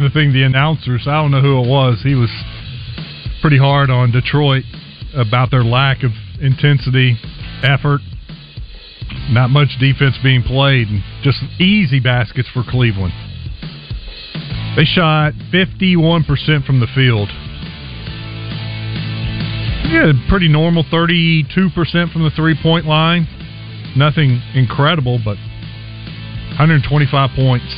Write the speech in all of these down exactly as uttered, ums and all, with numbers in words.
other thing, the announcers, I don't know who it was, he was pretty hard on Detroit about their lack of intensity, effort, not much defense being played, and just easy baskets for Cleveland. They shot fifty-one percent from the field. Yeah, pretty normal, thirty-two percent from the three-point line. Nothing incredible, but one hundred twenty-five points.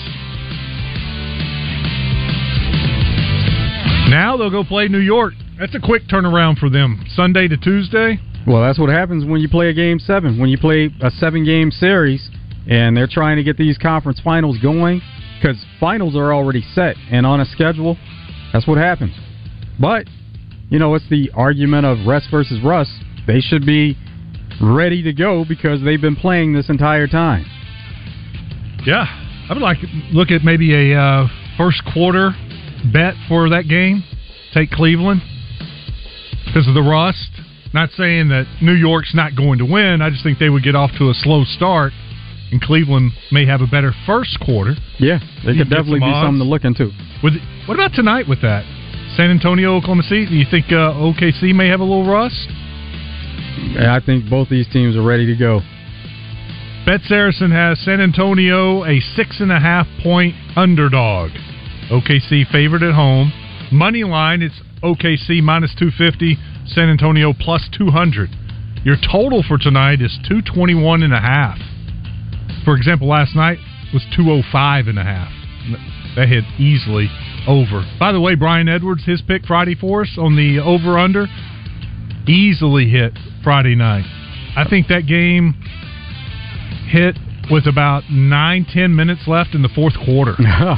Now they'll go play New York. That's a quick turnaround for them. Sunday to Tuesday. Well, that's what happens when you play a game seven. When you play a seven-game series, and they're trying to get these conference finals going, because finals are already set and on a schedule. That's what happens. But, you know, it's the argument of rest versus rust. They should be ready to go because they've been playing this entire time. Yeah. I would like to look at maybe a uh, first quarter bet for that game. Take Cleveland because of the rust. Not saying that New York's not going to win. I just think they would get off to a slow start, and Cleveland may have a better first quarter. Yeah, they you could definitely some be odds. something to look into. With, what about tonight with that? San Antonio, Oklahoma City? Do you think uh, O K C may have a little rust? I think both these teams are ready to go. Bet Saracen has San Antonio a six and a half point underdog. O K C favored at home. Money line, it's O K C minus two fifty, San Antonio plus two hundred. Your total for tonight is two twenty-one and a half. For example, last night was two oh five and a half. That hit easily over. By the way, Brian Edwards, his pick Friday for us on the over-under, easily hit Friday night. I think that game hit with about nine, ten minutes left in the fourth quarter.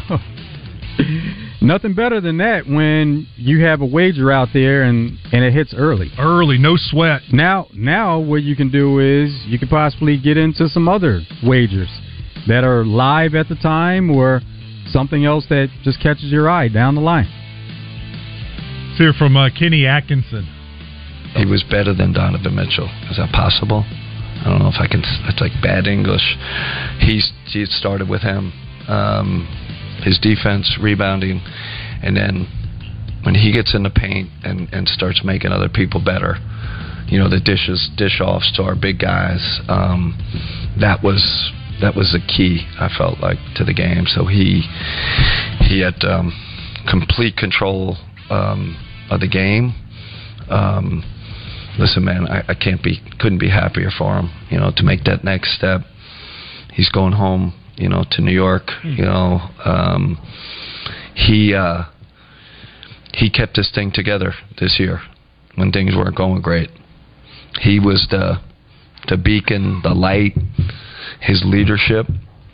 Nothing better than that when you have a wager out there and, and it hits early. Early, no sweat. Now, now what you can do is you can possibly get into some other wagers that are live at the time or something else that just catches your eye down the line. Let's hear from uh, Kenny Atkinson. He was better than Donovan Mitchell. Is that possible? I don't know if I can. It's like bad English. He's he started with him. Um, his defense, rebounding, and then when he gets in the paint and, and starts making other people better, you know, the dishes, dish offs to our big guys. Um, that was that was the key. I felt like to the game. So he he had um, complete control um, of the game. Um, listen, man, I, I can't be couldn't be happier for him. You know, to make that next step. He's going home. You know, to New York, you know, um, he uh, he kept this thing together this year when things weren't going great. He was the the beacon, the light, his leadership.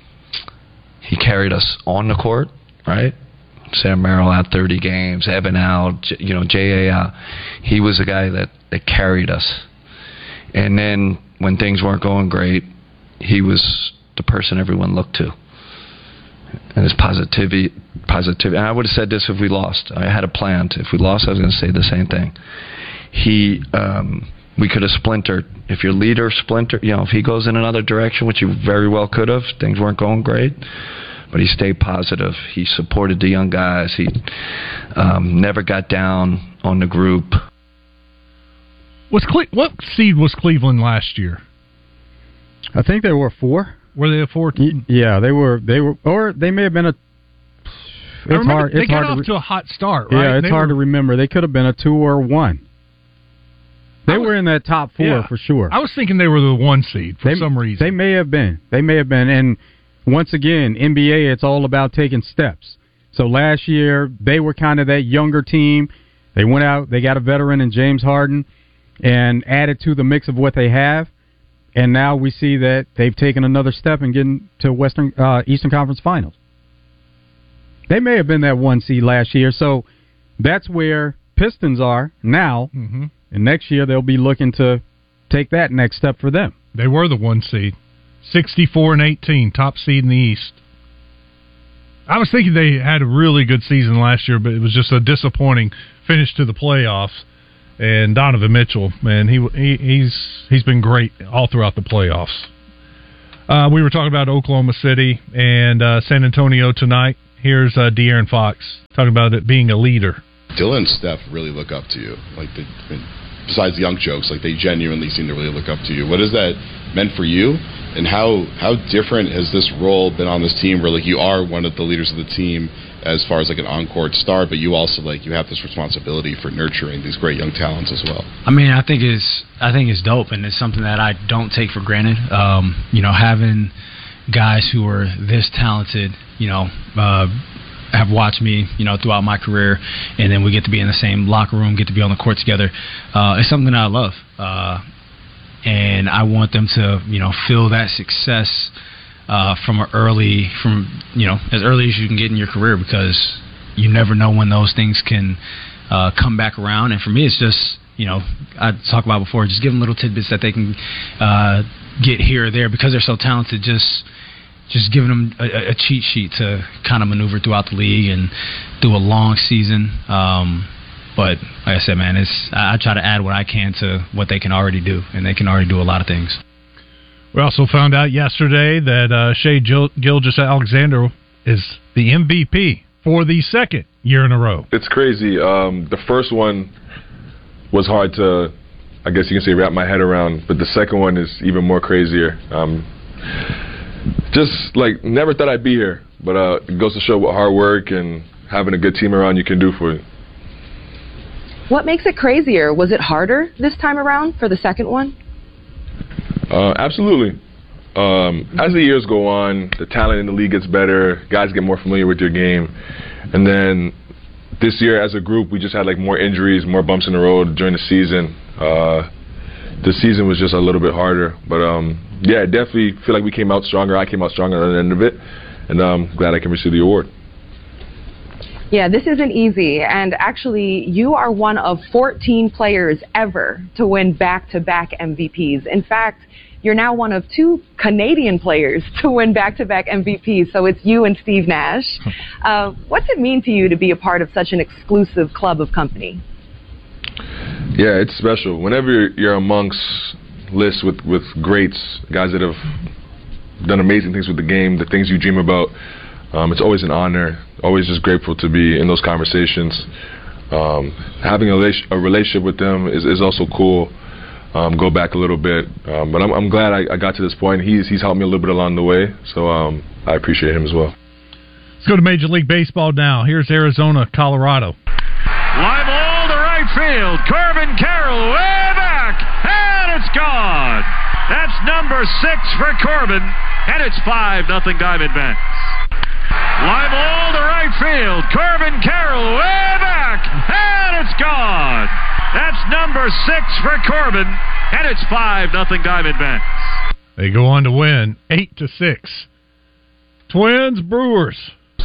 He carried us on the court, right? Sam Merrill out thirty games, Evan out, you know, J A out. He was the guy that, that carried us. And then when things weren't going great, he was the person everyone looked to, and his positivity. Positivity. And I would have said this if we lost. I had a plan. If we lost, I was going to say the same thing. He, um, we could have splintered. If your leader splinter, you know, if he goes in another direction, which he very well could have, things weren't going great. But he stayed positive. He supported the young guys. He um, never got down on the group. Was Cle- what seed was Cleveland last year? I think they were four. Were they a four? Y- yeah, they were. They were, or they may have been a. It's I remember hard. they it's got hard off to, re- to a hot start, right? Yeah, it's they hard were, to remember. They could have been a two or one. They was, were in that top four yeah, for sure. I was thinking they were the one seed for they, some reason. They may have been. They may have been. And once again, N B A, it's all about taking steps. So last year, they were kind of that younger team. They went out, they got a veteran in James Harden and added to the mix of what they have. And now we see that they've taken another step in getting to Western uh, Eastern Conference Finals. They may have been that one seed last year. So that's where Pistons are now. Mm-hmm. And next year, they'll be looking to take that next step for them. They were the one seed. sixty-four and eighteen, top seed in the East. I was thinking they had a really good season last year, but it was just a disappointing finish to the playoffs. And Donovan Mitchell, man, he, he he's he's been great all throughout the playoffs. Uh, we were talking about Oklahoma City and uh, San Antonio tonight. Here's uh, De'Aaron Fox talking about it being a leader. Dylan and Steph really look up to you. Like, they, I mean, besides the young jokes, like they genuinely seem to really look up to you. What has that meant for you, and how how different has this role been on this team? Where like you are one of the leaders of the team as far as like an on-court star, but you also like you have this responsibility for nurturing these great young talents as well. I mean, I think it's I think it's dope, and it's something that I don't take for granted. Um, you know, having guys who are this talented, you know. Uh, have watched me, you know, throughout my career, and then we get to be in the same locker room, get to be on the court together. Uh, it's something that I love, uh, and I want them to, you know, feel that success uh, from an early, from you know, as early as you can get in your career, because you never know when those things can uh, come back around. And for me, it's just, you know, I talked about before, just give them little tidbits that they can uh, get here or there because they're so talented. Just Just giving them a, a cheat sheet to kind of maneuver throughout the league and through a long season. Um, but like I said, man, it's I, I try to add what I can to what they can already do, and they can already do a lot of things. We also found out yesterday that uh, Shai Gil- Gilgeous-Alexander is the M V P for the second year in a row. It's crazy. Um, the first one was hard to, I guess you can say, wrap my head around, but the second one is even more crazier. Um, Just, like, never thought I'd be here. But uh, it goes to show what hard work and having a good team around you can do for you. What makes it crazier? Was it harder this time around for the second one? Uh, absolutely. Um, as the years go on, the talent in the league gets better. Guys get more familiar with your game. And then this year, as a group, we just had, like, more injuries, more bumps in the road during the season. Uh, the season was just a little bit harder. But, um, yeah, I definitely feel like we came out stronger. I came out stronger at the end of it, and I'm glad I can receive the award. Yeah, this isn't easy, and actually you are one of fourteen players ever to win back-to-back M V Ps. In fact, you're now one of two Canadian players to win back-to-back M V Ps, so it's you and Steve Nash. Uh, what's it mean to you to be a part of such an exclusive club of company? Yeah, it's special. Whenever you're, you're amongst lists with, with greats, guys that have done amazing things with the game, the things you dream about, um, it's always an honor. Always just grateful to be in those conversations. Um, having a, rela- a relationship with them is, is also cool. Um, go back a little bit, um, but I'm, I'm glad I, I got to this point. He's he's helped me a little bit along the way, so um, I appreciate him as well. Let's go to Major League Baseball now. Here's Arizona, Colorado. Live ball to right field. Corbin Carroll way back, and it's gone. That's number six for Corbin, and it's five nothing Diamondbacks. Live ball to right field. Corbin Carroll way back, and it's gone. That's number six for Corbin, and it's five nothing Diamondbacks. They go on to win eight to six. Twins, Brewers.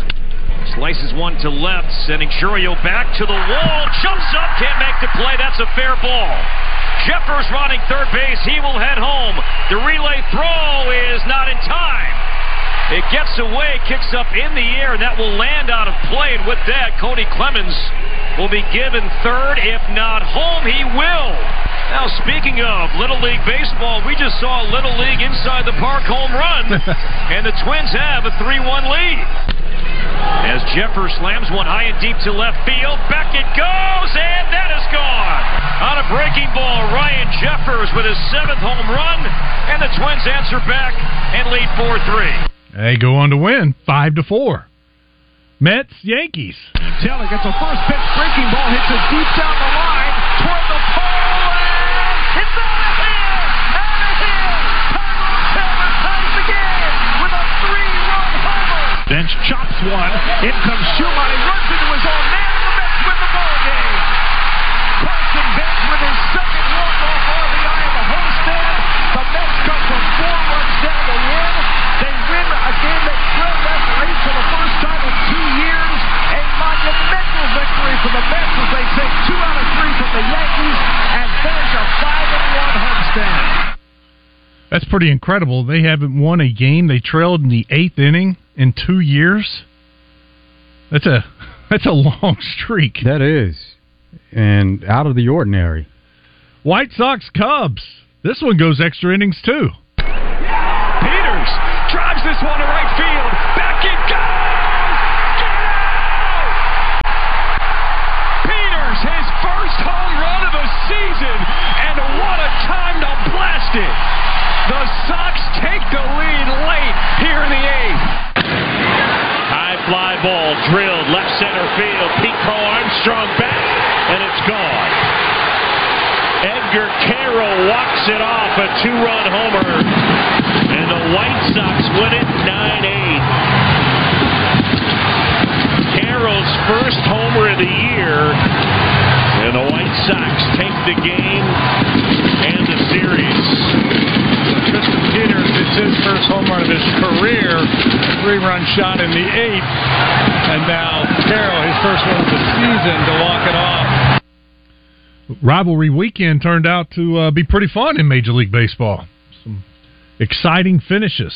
Slices one to left, sending Chourio back to the wall. Jumps up, can't make the play. That's a fair ball. Jeffers running third base. He will head home. The relay throw is not in time. It gets away, kicks up in the air, and that will land out of play. And with that, Cody Clemens will be given third. If not home, he will. Now, speaking of Little League Baseball, we just saw a Little League inside the park home run, and the Twins have a three one lead. As Jeffers slams one high and deep to left field, back it goes, and that is gone. On a breaking ball, Ryan Jeffers with his seventh home run, and the Twins answer back and lead four three. They go on to win five to four. Mets, Yankees. Taylor gets a first pitch breaking ball, hits it deep down the line toward the pole, and it's out of here! Out of here! Tyrone Taylor ties the game with a three-run homer. Bench chops one. In comes Schumann. He runs into his own man, and the Mets win the ball game. Carson Bench with his second walk-off R B I in the homestand. The Mets come from four runs down to win. They win a game that trailed after eight for the first time in two years. A monumental victory for the Mets as they take two out of three from the Yankees and finish a five and one homestand. That's pretty incredible. They haven't won a game. They trailed in the eighth inning in two years. That's a that's a long streak. That is, and out of the ordinary. White Sox, Cubs. This one goes extra innings too. Peters drives this one to right field. Back it goes! missed it. The Sox take the lead late here in the eighth. High fly ball drilled left center field. Pete Crow Armstrong back, and it's gone. Edgar Carroll walks it off, a two-run homer, and the White Sox win it nine eight. Carroll's first homer of the year, and the White Sox take the game and the series. Tristan Peters, it's his first home run of his career, three-run shot in the eighth, and now Carroll, his first one of the season, to walk it off. Rivalry weekend turned out to uh, be pretty fun in Major League Baseball. Some exciting finishes.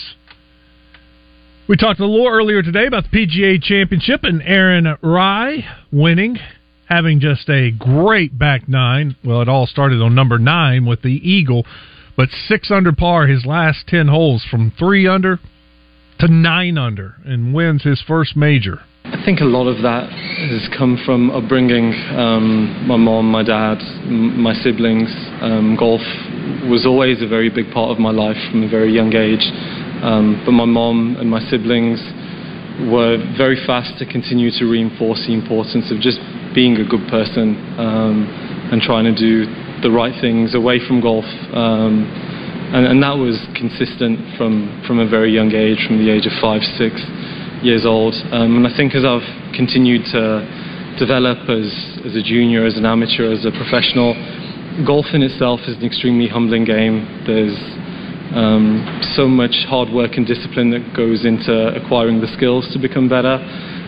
We talked a little earlier today about the P G A Championship and Aaron Rai winning, having just a great back nine. Well, it all started on number nine with the Eagle, but six under par his last ten holes, from three under to nine under, and wins his first major. I think a lot of that has come from upbringing. Um, my mom, my dad, m- my siblings. Um, golf was always a very big part of my life from a very young age. Um, but my mom and my siblings were very fast to continue to reinforce the importance of just being a good person um, and trying to do the right things away from golf. Um, and, and that was consistent from, from a very young age, from the age of five, six years old. Um, and I think as I've continued to develop as, as a junior, as an amateur, as a professional, golf in itself is an extremely humbling game. There's um, so much hard work and discipline that goes into acquiring the skills to become better.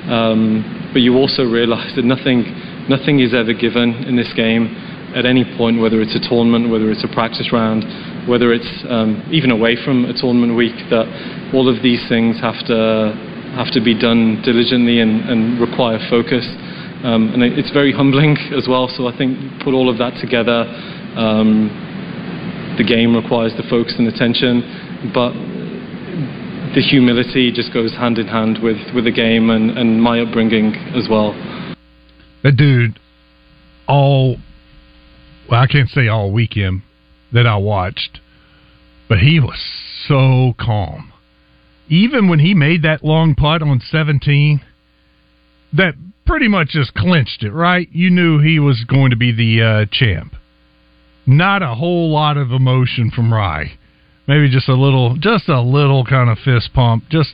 Um, but you also realize that nothing, nothing is ever given in this game at any point, whether it's a tournament, whether it's a practice round, whether it's um, even away from a tournament week, that all of these things have to have to be done diligently and, and require focus. Um, and it's very humbling as well, so I think put all of that together, um, the game requires the focus and attention, but the humility just goes hand in hand with, with the game and, and my upbringing as well. That dude, all, well, I can't say all weekend that I watched, but he was so calm. Even when he made that long putt on seventeen, that pretty much just clinched it, right? You knew he was going to be the uh, champ. Not a whole lot of emotion from Rai. Maybe just a little, just a little kind of fist pump, just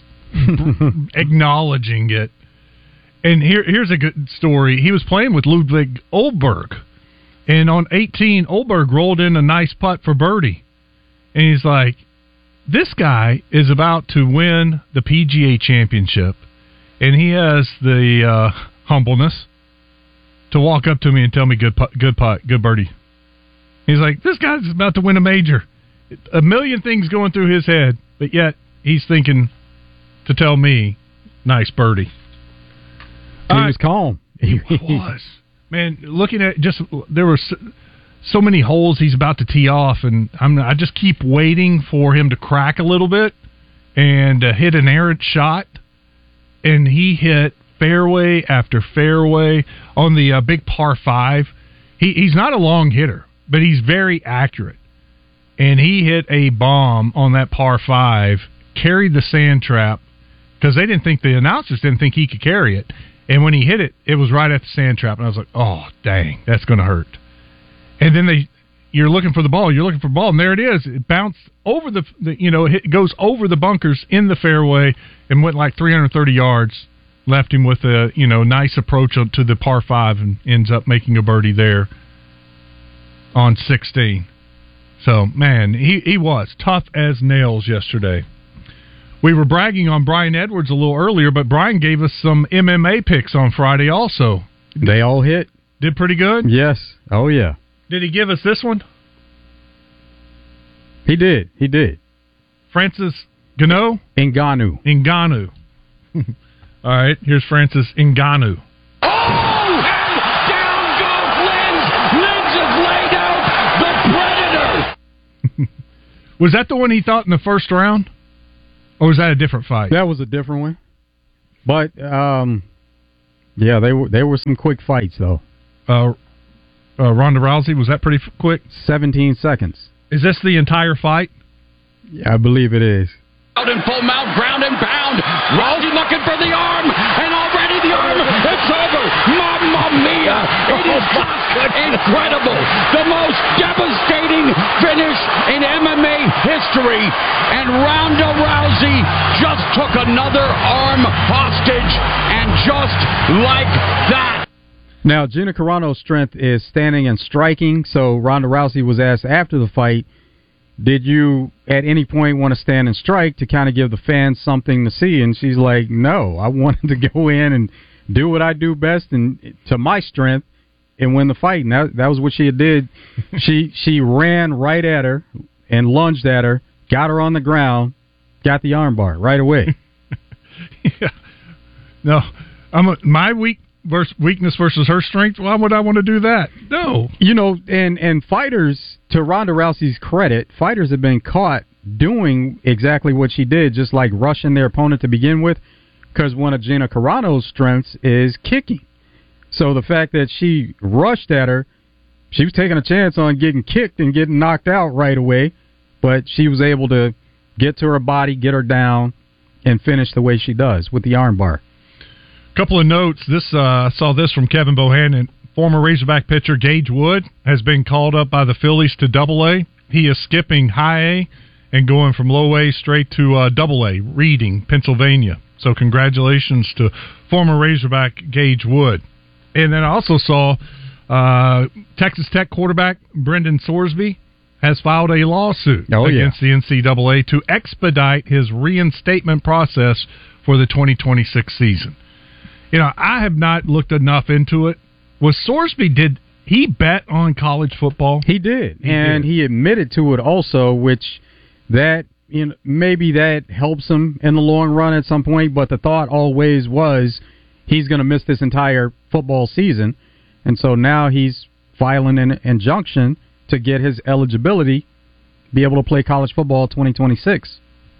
acknowledging it. And here, here's a good story. He was playing with Ludwig Ohlberg, and on eighteen, Ohlberg rolled in a nice putt for birdie. And he's like, this guy is about to win the P G A Championship, and he has the uh, humbleness to walk up to me and tell me good putt, good putt, good birdie. He's like, this guy's about to win a major. A million things going through his head, but yet he's thinking to tell me, nice birdie. He uh, was calm. He was. Man, looking at just, there were so, so many holes he's about to tee off, and I'm, I just keep waiting for him to crack a little bit and uh, hit an errant shot. And he hit fairway after fairway on the uh, big par five. He, he's not a long hitter, but he's very accurate. And he hit a bomb on that par five, carried the sand trap, because they didn't think, the announcers didn't think he could carry it. And when he hit it, it was right at the sand trap. And I was like, oh, dang, that's going to hurt. And then they, you're looking for the ball, you're looking for the ball, and there it is. It bounced over the, the you know, it goes over the bunkers in the fairway and went like three hundred thirty yards, left him with a, you know, nice approach to the par five, and ends up making a birdie there on sixteen. So, man, he, he was tough as nails yesterday. We were bragging on Brian Edwards a little earlier, but Brian gave us some M M A picks on Friday also. They all hit. Did pretty good? Yes. Oh, yeah. Did he give us this one? He did. He did. Francis Ngannou? Ngannou. Ngannou. All right, here's Francis Ngannou. Oh, and down goes Lins. Lins has laid out the Predator. Was that the one he thought in the first round? Or was that a different fight? That was a different one. But, um, yeah, they were, there were some quick fights, though. Uh, uh, Ronda Rousey, was that pretty f- quick? seventeen seconds. Is this the entire fight? Yeah, I believe it is. Out in full mount, ground and pound. Rousey looking for the arm, and already the arm, it's over. Mamma mia! It is just incredible. The most devastating finish in M M A history. And Ronda Rousey just took another arm hostage, and just like that. Now, Gina Carano's strength is standing and striking, so Ronda Rousey was asked after the fight, did you at any point want to stand and strike to kind of give the fans something to see? And she's like, no, I wanted to go in and do what I do best and to my strength and win the fight. And that, that was what she did. she she ran right at her and lunged at her, got her on the ground, got the armbar right away. yeah. No, I'm a, my weak versus weakness versus her strength. Why would I want to do that? No. You know, and, and fighters, to Ronda Rousey's credit, fighters have been caught doing exactly what she did, just like rushing their opponent to begin with, because one of Gina Carano's strengths is kicking. So the fact that she rushed at her, she was taking a chance on getting kicked and getting knocked out right away, but she was able to get to her body, get her down, and finish the way she does with the armbar. Couple of notes. This uh, I saw this from Kevin Bohannon. Former Razorback pitcher Gage Wood has been called up by the Phillies to Double A. He is skipping High A and going from Low A straight to uh, Double A, Reading, Pennsylvania. So congratulations to former Razorback Gage Wood. And then I also saw uh, Texas Tech quarterback Brendan Sorsby has filed a lawsuit oh, against yeah. the N C double A to expedite his reinstatement process for the twenty twenty-six season. You know, I have not looked enough into it. Was Sorsby, did he bet on college football? He did, he and did. he admitted to it also, which that, you know, maybe that helps him in the long run at some point, but the thought always was he's going to miss this entire football season, and so now he's filing an injunction to get his eligibility, be able to play college football twenty twenty-six.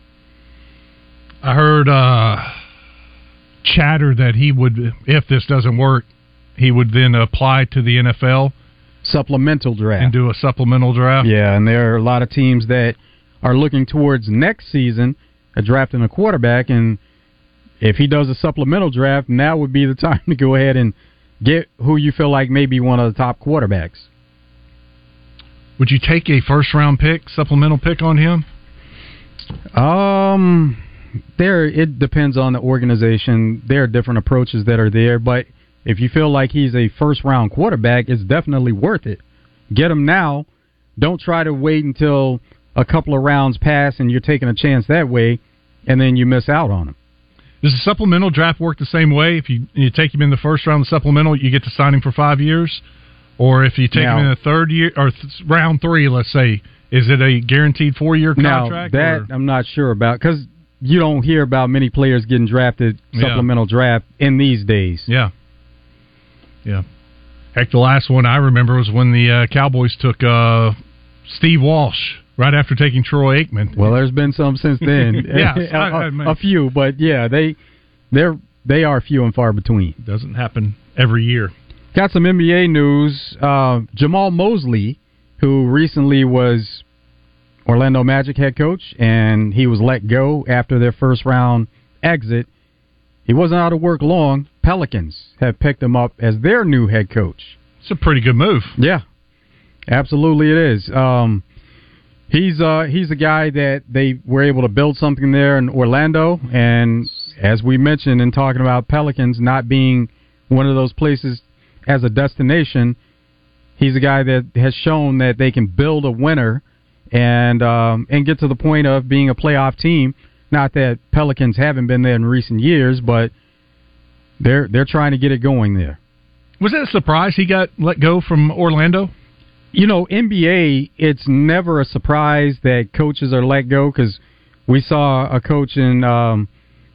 I heard uh, chatter that he would, if this doesn't work, he would then apply to the N F L. Supplemental draft. And do a supplemental draft. Yeah, and there are a lot of teams that are looking towards next season at drafting a quarterback, and if he does a supplemental draft, now would be the time to go ahead and get who you feel like may be one of the top quarterbacks. Would you take a first-round pick, supplemental pick on him? Um, there it depends on the organization. There are different approaches that are there, but if you feel like he's a first-round quarterback, it's definitely worth it. Get him now. Don't try to wait until a couple of rounds pass and you're taking a chance that way, and then you miss out on him. Does the supplemental draft work the same way? If you you take him in the first round of the supplemental, you get to sign him for five years? Or if you take now, him in the third year, or th- round three, let's say, is it a guaranteed four-year contract? Now, that or? I'm not sure about, because you don't hear about many players getting drafted supplemental yeah. draft in these days. Yeah. Yeah. Heck, the last one I remember was when the uh, Cowboys took uh, Steve Walsh right after taking Troy Aikman. Well, there's been some since then. yeah, a, I, I a, a few, but yeah, they they're they are few and far between. Doesn't happen every year. Got some N B A news. Uh, Jamal Mosley, who recently was Orlando Magic head coach, and he was let go after their first round exit. He wasn't out of work long. Pelicans have picked him up as their new head coach. It's a pretty good move. Yeah, absolutely it is. Um, he's uh, he's a guy that they were able to build something there in Orlando, and as we mentioned in talking about Pelicans not being one of those places as a destination, he's a guy that has shown that they can build a winner and um, and get to the point of being a playoff team. Not that Pelicans haven't been there in recent years, but they're they're trying to get it going there. Was that a surprise he got let go from Orlando? You know, N B A, it's never a surprise that coaches are let go, because we saw a coach in um,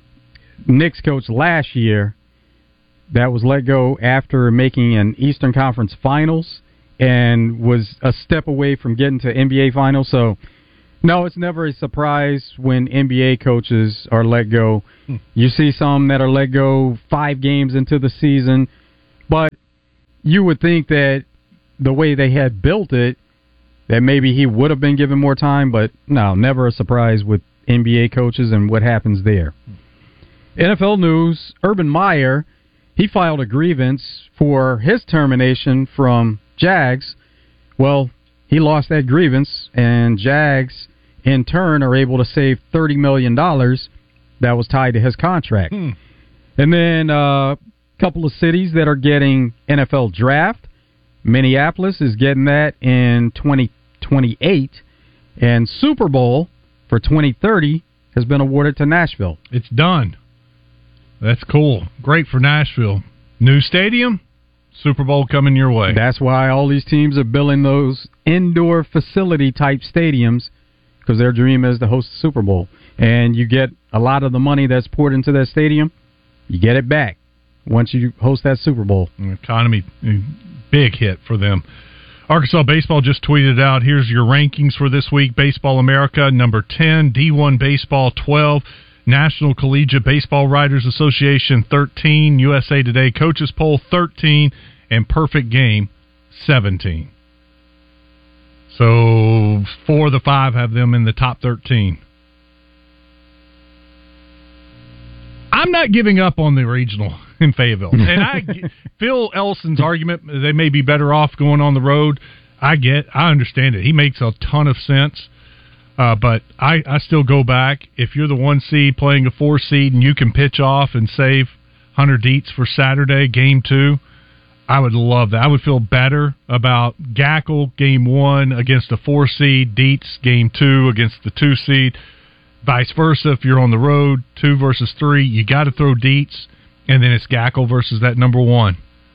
Knicks coach last year that was let go after making an Eastern Conference Finals and was a step away from getting to N B A Finals. So, no, it's never a surprise when N B A coaches are let go. Hmm. You see some that are let go five games into the season, but you would think that the way they had built it, that maybe he would have been given more time, but no, never a surprise with N B A coaches and what happens there. N F L news, Urban Meyer, he filed a grievance for his termination from Jags. Well, he lost that grievance, and Jags, in turn, are able to save thirty million dollars that was tied to his contract. Hmm. And then uh, a couple of cities that are getting N F L draft. Minneapolis is getting that in twenty twenty-eight, and Super Bowl for twenty thirty has been awarded to Nashville. It's done. That's cool. Great for Nashville. New stadium, Super Bowl coming your way. That's why all these teams are building those indoor facility-type stadiums, because their dream is to host the Super Bowl. And you get a lot of the money that's poured into that stadium, you get it back once you host that Super Bowl. Economy, big hit for them. Arkansas Baseball just tweeted out, here's your rankings for this week. Baseball America, number ten. D one Baseball, twelve. National Collegiate Baseball Writers Association, thirteen. U S A Today Coaches Poll, thirteen. And Perfect Game, seventeen. So four of the five have them in the top thirteen. I'm not giving up on the regional in Fayetteville. And I Phil Ellison's argument, they may be better off going on the road. I get, I understand it. He makes a ton of sense. Uh, but I, I still go back. If you're the one seed playing a four seed and you can pitch off and save Hunter Dietz for Saturday, game two, I would love that. I would feel better about Gackle game one against a four seed, Dietz game two against the two seed. Vice versa, if you're on the road, two versus three, you got to throw Dietz, and then it's Gackle versus that number one.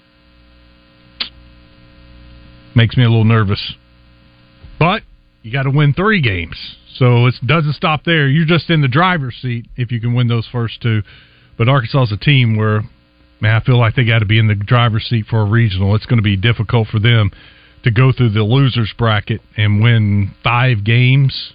Makes me a little nervous. But you got to win three games, so it doesn't stop there. You're just in the driver's seat if you can win those first two. But Arkansas is a team where, man, I feel like they got to be in the driver's seat for a regional. It's going to be difficult for them to go through the losers bracket and win five games.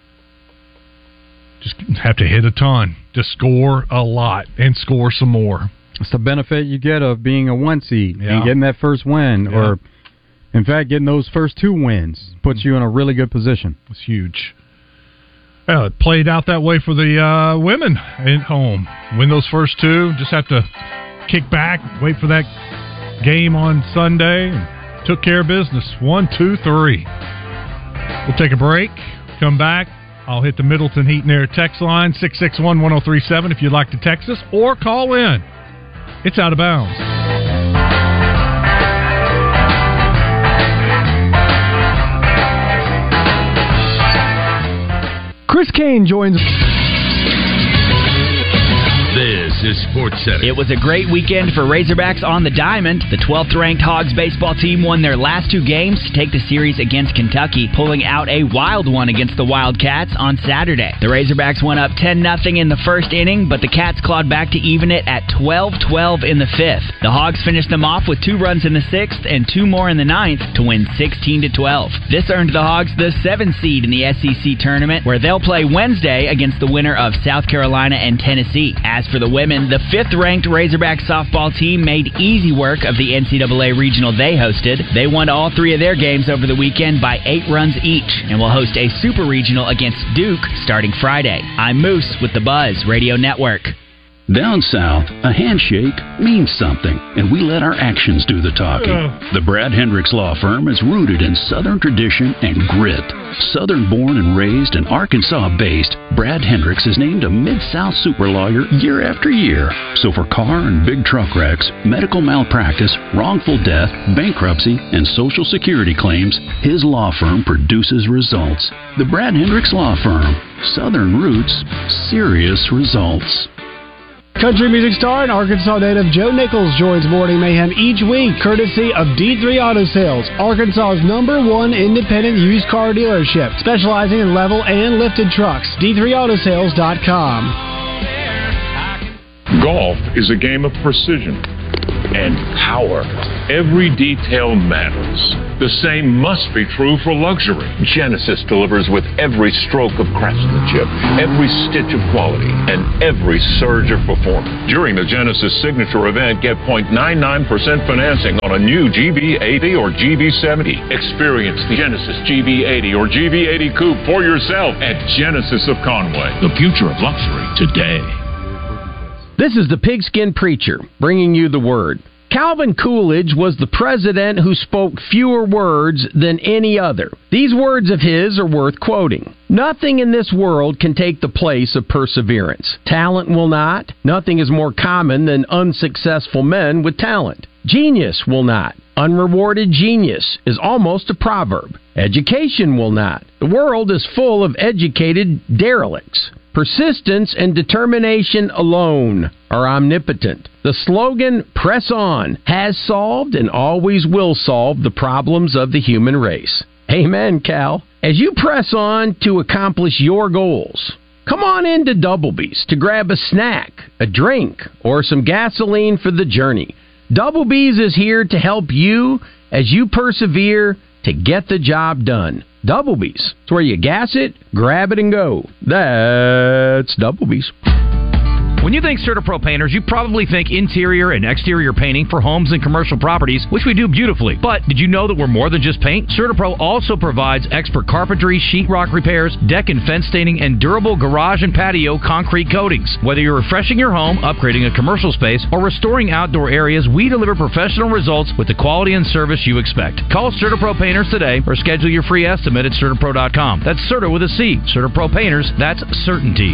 Just have to hit a ton to score a lot and score some more. It's the benefit you get of being a one seed yeah. and getting that first win, yeah. or in fact, getting those first two wins puts you in a really good position. It's huge. Well, it played out that way for the uh, women at home. Win those first two, just have to kick back, wait for that game on Sunday, and took care of business. One, two, three. We'll take a break, come back. I'll hit the Middleton Heat and Air text line, six six one, one oh three seven, if you'd like to text us, or call in. It's Out of Bounds. Chris Kane joins. This is Sports Center. It was a great weekend for Razorbacks on the diamond. The twelfth-ranked Hogs baseball team won their last two games to take the series against Kentucky, pulling out a wild one against the Wildcats on Saturday. The Razorbacks went up ten nothing in the first inning, but the Cats clawed back to even it at twelve twelve in the fifth. The Hogs finished them off with two runs in the sixth and two more in the ninth to win sixteen to twelve. This earned the Hogs the seventh seed in the S E C tournament, where they'll play Wednesday against the winner of South Carolina and Tennessee. As for the women, the fifth-ranked Razorback softball team made easy work of the N C double A regional they hosted. They won all three of their games over the weekend by eight runs each and will host a super regional against Duke starting Friday. I'm Moose with the Buzz Radio Network. Down south, a handshake means something, and we let our actions do the talking. The Brad Hendricks Law Firm is rooted in Southern tradition and grit. Southern-born and raised and Arkansas-based, Brad Hendricks is named a Mid-South super lawyer year after year. So for car and big truck wrecks, medical malpractice, wrongful death, bankruptcy, and Social Security claims, his law firm produces results. The Brad Hendricks Law Firm. Southern roots, serious results. Country music star and Arkansas native Joe Nichols joins Morning Mayhem each week, courtesy of D three Auto Sales, Arkansas's number one independent used car dealership, specializing in level and lifted trucks. D three auto sales dot com. Golf is a game of precision and power every detail matters. The same must be true for luxury. Genesis delivers with every stroke of craftsmanship, every stitch of quality, and every surge of performance. During the Genesis Signature event, get zero point nine nine percent financing on a new G V eighty or G V seventy. Experience the Genesis G V eighty or G V eighty Coupe for yourself at Genesis of Conway. The future of luxury today. This is the Pigskin Preacher, bringing you the word. Calvin Coolidge was the president who spoke fewer words than any other. These words of his are worth quoting. Nothing in this world can take the place of perseverance. Talent will not. Nothing is more common than unsuccessful men with talent. Genius will not. Unrewarded genius is almost a proverb. Education will not. The world is full of educated derelicts. Persistence and determination alone are omnipotent. The slogan, "Press On," has solved and always will solve the problems of the human race. Amen, Cal. As you press on to accomplish your goals, come on into Doublebee's to grab a snack, a drink, or some gasoline for the journey. Doublebee's is here to help you as you persevere to get the job done. Doublebee's. It's where you gas it, grab it, and go. That's Doublebee's. When you think CertaPro Painters, you probably think interior and exterior painting for homes and commercial properties, which we do beautifully. But did you know that we're more than just paint? CertaPro also provides expert carpentry, sheetrock repairs, deck and fence staining, and durable garage and patio concrete coatings. Whether you're refreshing your home, upgrading a commercial space, or restoring outdoor areas, we deliver professional results with the quality and service you expect. Call CertaPro Painters today or schedule your free estimate at Certapro dot com. That's Certa with a C. CertaPro Painters, that's certainty.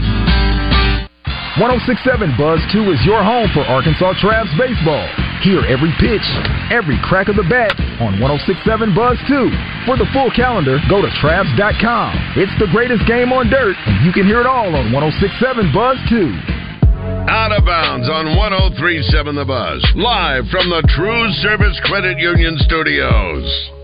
one oh six point seven Buzz two is your home for Arkansas Travs baseball. Hear every pitch, every crack of the bat on one oh six point seven Buzz two. For the full calendar, go to Travs dot com. It's the greatest game on dirt, and you can hear it all on one oh six point seven Buzz two. Out of Bounds on one oh three point seven The Buzz, live from the True Service Credit Union Studios.